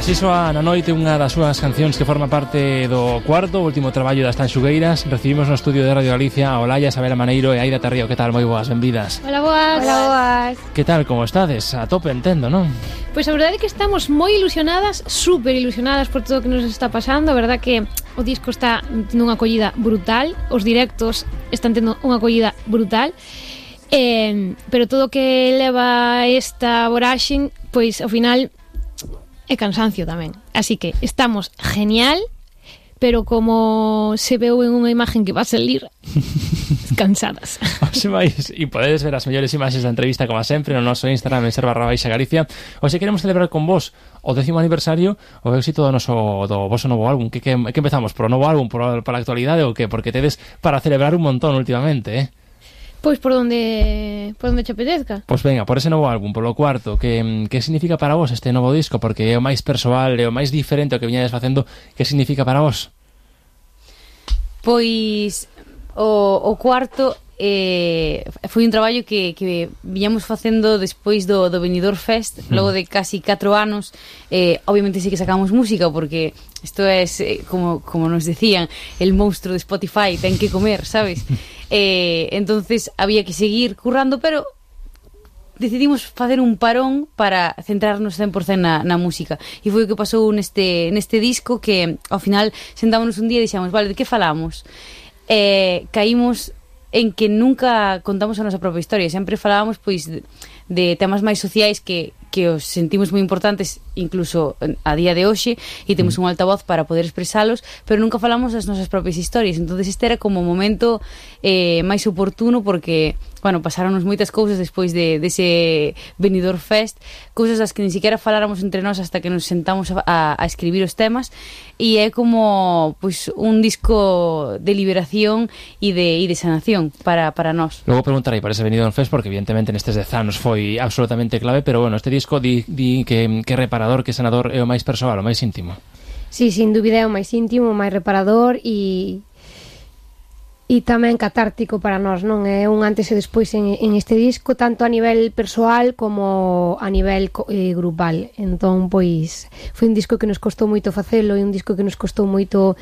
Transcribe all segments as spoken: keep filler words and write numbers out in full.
Así soa na noite unha das súas cancións que forma parte do cuarto último traballo das Tanxugueiras. Recibimos no estudio de Radio Galicia a Olaya, Sabela Maneiro e Aida Tarrío. Que tal? Moi boas, benvidas. Hola, boas. Hola, boas. Que tal, como estades? A tope, entendo, non? Pois a verdade é que estamos moi ilusionadas, super ilusionadas por todo o que nos está pasando. A verdade que o disco está tendo unha acollida brutal, os directos están tendo unha acollida brutal. Eh, pero todo o que leva esta voraxen, pois ao final é cansancio tamén. Así que estamos genial, pero como se veu en unha imagen que va a salir, cansadas. Os vais, e podedes ver as mellores imaxes da entrevista como sempre no noso Instagram en ser barra baixa Galicia. Hoxe queremos celebrar con vos o décimo aniversario, o éxito do noso do vosso novo álbum. Que, que, que empezamos? Por o novo álbum, por, por a actualidade ou que? Porque tedes para celebrar un montón últimamente, eh? Pois por onde por onde te apetezca. Pois venga, por ese novo álbum, polo cuarto, que, que significa para vos este novo disco? Porque é o máis persoal, é o máis diferente o que viñades facendo. Que significa para vos? Pois o, o cuarto eh, foi un traballo que, que viñamos facendo despois do, do Benidorm Fest, mm. logo de casi catro anos. eh, obviamente sí que sacamos música porque isto é, eh, como, como nos decían, el monstruo de Spotify ten que comer, sabes? eh, entonces había que seguir currando, pero decidimos facer un parón para centrarnos cen por cento na, na música. E foi o que pasou neste, neste disco, que ao final sentámonos un día e dixemos, vale, de que falamos? Eh, caímos en que nunca contamos a nosa propia historia, sempre falábamos pois de, de temas máis sociais que, que os sentimos moi importantes incluso a día de hoxe, e temos un altavoz para poder expresalos, pero nunca falamos das nosas propias historias. Entonces este era como o momento eh, máis oportuno, porque bueno, pasáronos moitas cousas despois de dese Benidorm Fest, cousas das que ni siquiera faláramos entre nós hasta que nos sentamos a, a, a escribir os temas, e é como pois un disco de liberación e de, e de sanación para, para nós. Logo preguntarei por ese Benidorm Fest, porque evidentemente nestes dez anos foi absolutamente clave, pero bueno, este disco di, di que, que reparador, que sanador é o máis persoal, o máis íntimo. Sí, sin dúbida é o máis íntimo, o máis reparador e e tamén catártico para nós, non? É un antes e despois en, en este disco, tanto a nivel persoal como a nivel eh, grupal. Entón, pois, foi un disco que nos costou moito facelo, e un disco que nos costou moito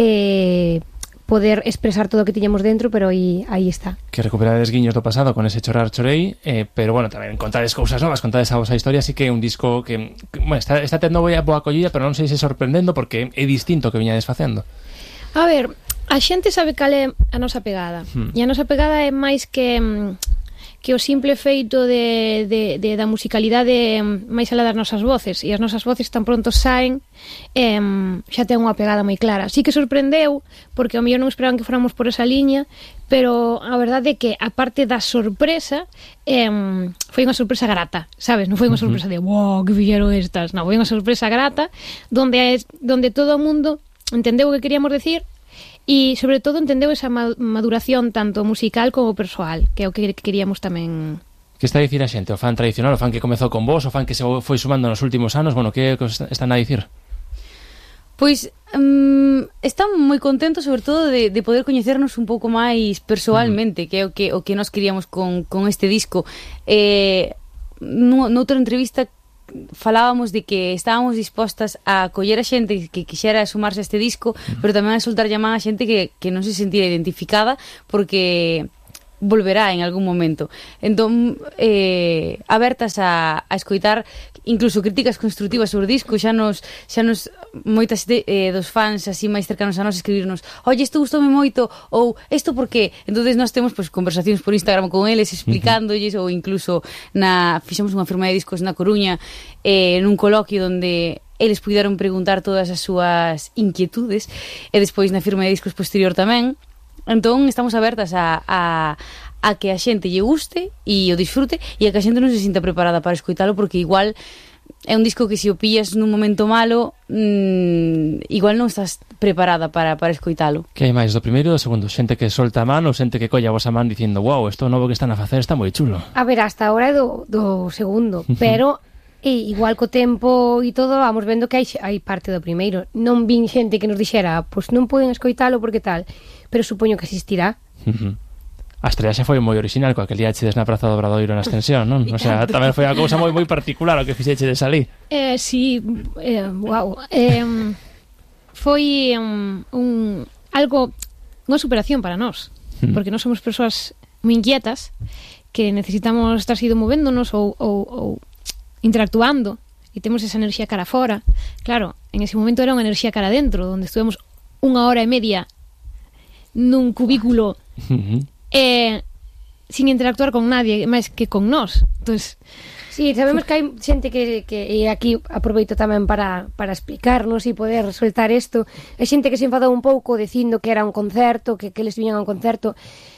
eh, poder expresar todo o que tiñamos dentro, pero aí, aí está. Que recuperades guiños do pasado con ese Chorar Chorei, eh, pero bueno, tamén contades cousas novas, contades a vosa historia, así que é un disco que, que bueno, está, está tendo boa acollida, pero non sei se sorprendendo, porque é distinto o que viñades facendo. A ver, a xente sabe cal é a nosa pegada, hmm. e a nosa pegada é máis que que o simple feito de, de, de da musicalidade máis alá das nosas voces, e as nosas voces tan pronto saen, eh, xa ten unha pegada moi clara. Sí que sorprendeu, porque ao mellor non esperaban que fóramos por esa liña, pero a verdade é que a parte da sorpresa eh, foi unha sorpresa grata, sabes? Non foi unha sorpresa de wow, que fixeron estas, non, foi unha sorpresa grata, donde, es, donde todo o mundo entendeu o que queríamos decir, e sobre todo entendeu esa maduración tanto musical como persoal, que é o que queríamos tamén. Que está a dicir a xente? O fan tradicional, o fan que comezou con vos, o fan que se foi sumando nos últimos anos? Bueno, que están a dicir? Pois um, están moi contentos, sobre todo de, de poder coñecernos un pouco máis persoalmente, mm. que é o que, o que nós queríamos con, con este disco. Eh, noutra entrevista falábamos de que estábamos dispostas a coller a xente que quixera sumarse a este disco, pero tamén a soltar llamada a xente que, que non se sentía identificada, porque volverá en algún momento. Entón, eh, abertas a, a escoitar incluso críticas constructivas sobre o disco. Xa nos, xa nos moitas de, eh, dos fans así máis cercanos a nós escribirnos, oye, isto gustoume moito, ou isto por qué? Entonces nós temos pues, conversacións por Instagram con eles explicándolles, uh-huh. ou incluso na, fixemos unha firma de discos na Coruña, eh, nun coloquio onde eles puderon preguntar todas as súas inquietudes, e despois na firma de discos posterior tamén. Entón estamos abertas a, a, a que a xente lle guste e o disfrute, e a que a xente non se sinta preparada para escoitalo, porque igual é un disco que se o pillas nun momento malo, mmm, igual non estás preparada para, para escoitalo. Que hai máis, do primeiro e do segundo? Xente que solta a man ou xente que colla a vosa man dicindo wow, isto novo que están a facer está moi chulo? A ver, hasta agora é do, do segundo, pero e igual co tempo e todo vamos vendo que hai, hai parte do primeiro. Non vin xente que nos dixera pois non poden escoitalo porque tal, pero supoño que existirá. Uh-huh. A estreaxe foi moi original, coa que liachedes na Praza do Obradoiro na Ascensión, non? O sea, tamén foi unha cousa moi moi particular o que fixechedes ali. Eh, sí, eh, wow. Eh, foi um, un algo unha superación para nós, mm. porque nós somos persoas moi inquietas que necesitamos estar sido movéndonos ou, ou, ou interactuando e temos esa enerxía cara fora. Claro, en ese momento era unha enerxía cara dentro, onde estuvemos unha hora e media nun cubículo mm-hmm. eh, sin interactuar con nadie máis que con nós. Entonces, sí, sabemos que hai xente que, que e aquí aproveito tamén para, para explicarnos e poder soltar isto. Hai xente que se enfadou un pouco dicindo que era un concerto, que, que les viñan a un concerto.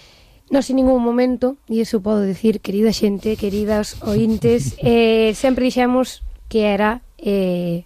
Nós en ningún momento, e iso podo decir, querida xente, queridas ointes, eh, sempre dixemos que era eh,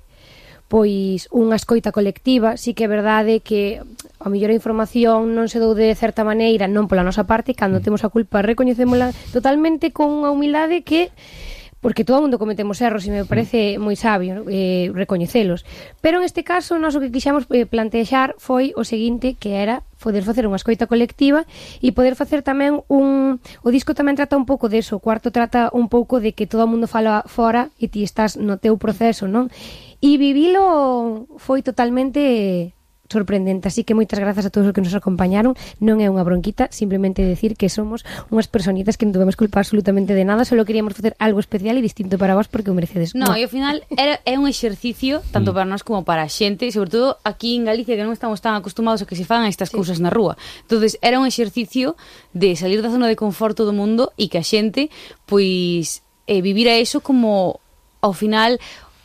pois unha escoita colectiva. Sí que é verdade que a mellor a información non se dou de certa maneira, non pola nosa parte, cando temos a culpa recoñecémola totalmente con unha humildade que, porque todo o mundo cometemos erros e me parece moi sabio eh, recoñecelos, pero en este caso nós o que quixamos eh, plantexar foi o seguinte, que era poder facer unha escoita colectiva e poder facer tamén un... O disco tamén trata un pouco deso, o cuarto trata un pouco de que todo o mundo fala fora e ti estás no teu proceso, non? E vivilo foi totalmente sorprendente, así que moitas grazas a todos os que nos acompañaron. Non é unha bronquita, simplemente decir que somos unhas personitas que non tuvemos culpa absolutamente de nada, solo queríamos facer algo especial e distinto para vos porque o merecedes. No, e ao final era, é un exercicio tanto para nós como para a xente, e sobre todo aquí en Galicia, que non estamos tan acostumados a que se fagan estas sí. cousas na rúa. Entonces era un exercicio de salir da zona de conforto do mundo e que a xente pois eh, vivira eso como ao final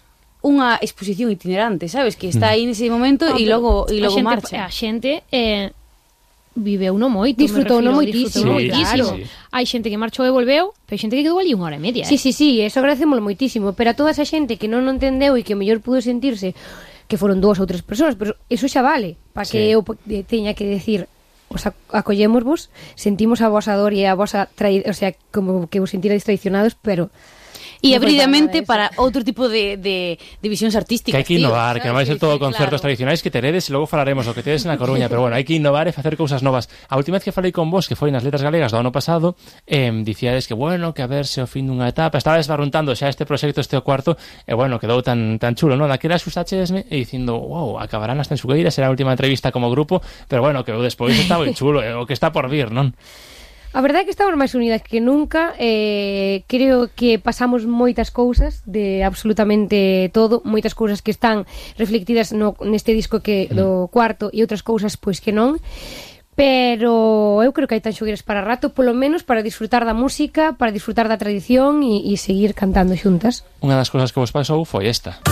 unha exposición itinerante, sabes? Que está aí nese momento e logo e logo a xente, marcha. A xente eh, viveu no moito, disfrutou no moitísimo, moitísimo. Sí, sí. Hai xente que marchou e volveu, pero hai xente que quedou ali unha hora e media. Sí, eh? sí, sí, eso agradecémolo moitísimo, pero a toda esa xente que non o entendeu e que mellor pudo sentirse que foron dúas ou tres persoas, pero eso xa vale, para que sí. eu teña que decir os acollémosvos, sentimos a vosa dor e a vosa trai... o sea, como que vos sentirais traicionados, pero E no abridamente para, para outro tipo de, de, de visións artísticas. Que hai que innovar, tío, que non vai ser todo sí, concertos claro. tradicionais que teredes e logo falaremos o que tedes na Coruña, pero bueno, hai que innovar e facer cousas novas. A última vez que falei con vos, que foi nas Letras Galegas do ano pasado, eh, dicíades que bueno, que a verse o fin dunha etapa, estaba desbarruntando xa este proxecto, este o cuarto, e bueno, quedou tan tan chulo, non? Daquela xustaxesme e dicindo, wow, acabarán as Tensugueiras, será a última entrevista como grupo, pero bueno, que despois está moi chulo, e o que está por vir, non? A verdade é que estamos máis unidas que nunca. eh, Creo que pasamos moitas cousas de absolutamente todo, moitas cousas que están reflectidas no, neste disco que do cuarto e outras cousas pois que non. Pero eu creo que hai Tanxugueiras para rato, polo menos para disfrutar da música, para disfrutar da tradición e, e seguir cantando xuntas. Unha das cousas que vos pasou foi esta.